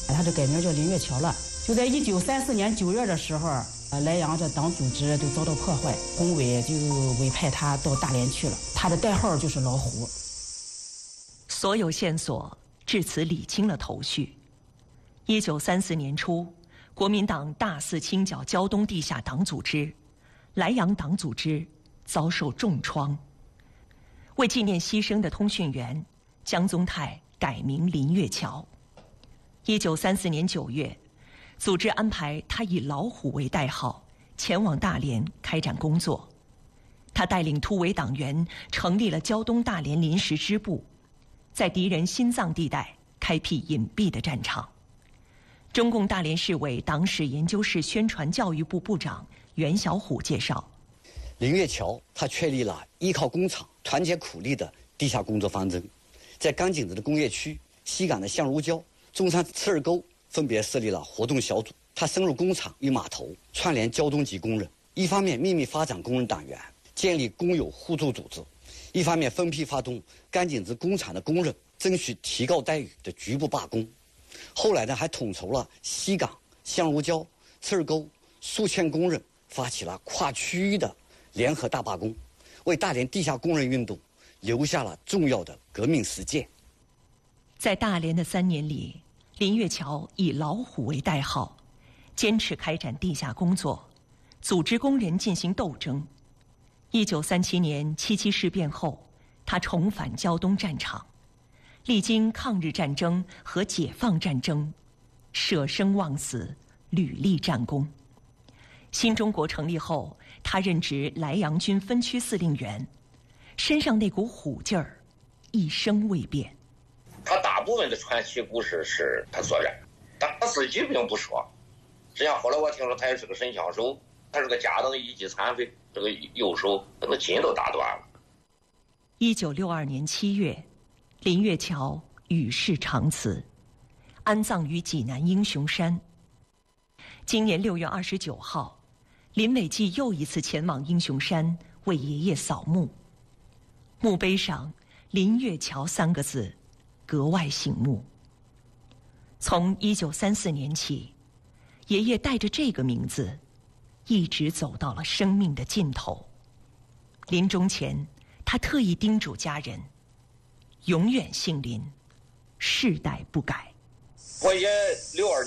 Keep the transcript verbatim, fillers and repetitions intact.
他就改名叫林月桥了。就在一九三四年九月的时候，莱阳这党组织就遭到破坏，工委就委派他到大连去了，他的代号就是老虎。 所有线索至此理清了头绪。一九三四年初，国民党大肆清剿胶东地下党组织，莱阳党组织遭受重创。为纪念牺牲的通讯员，江宗泰改名林月桥。一九三四年九月，组织安排他以老虎为代号，前往大连开展工作。他带领突围党员成立了胶东大连临时支部，在敌人心脏地带开辟隐蔽的战场。中共大连市委党史研究室宣传教育部部长袁小虎介绍， 林月桥他确立了依靠工厂、团结苦力的地下工作方针，在甘井子的工业区、西港的相如礁、中山赤儿沟分别设立了活动小组。他深入工厂与码头，串联胶东籍工人，一方面秘密发展工人党员，建立工友互助组织，一方面分批发动甘井子工厂的工人争取提高待遇的局部罢工。后来呢，还统筹了西港、相如礁、赤儿沟数千工人，发起了跨区域的联合大罢工，为大连地下工人运动留下了重要的革命实践。 在大连的三年里，林月桥以老虎为代号，坚持开展地下工作，组织工人进行斗争。一九三七年七七事变后，他重返胶东战场，历经抗日战争和解放战争，舍生忘死，屡立战功。新中国成立后，他任职莱阳军分区司令员，身上那股虎劲儿一生未变。 他大部分的传奇故事是他所染，但他自己并不说。实际上后来我听说他也是个神枪手，他是个家当一级残废，这个右手那个筋都打断了。 一九六二年七月，林月桥与世长辞，安葬于济南英雄山。今年六月二十九号，林伟季又一次前往英雄山为爷爷扫墓，墓碑上“林月桥”三个字格外醒目。从一九三四年起，爷爷带着这个名字，一直走到了生命的尽头。临终前，他特意叮嘱家人，永远姓林，世代不改。 我也六二年